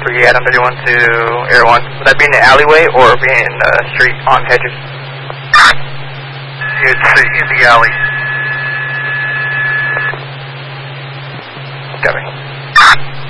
3 Adam 31 to Air 1. Would that be in the alleyway or be in the street on hedges? It's in the alley.